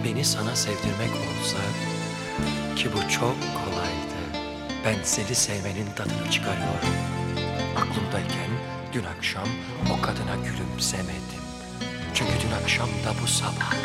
beni sana sevdirmek olsa, ki bu çok kolaydı. Ben seni sevmenin tadını çıkarıyorum. Aklımdayken dün akşam o kadına gülümsemedim. Çünkü dün akşam da bu sabah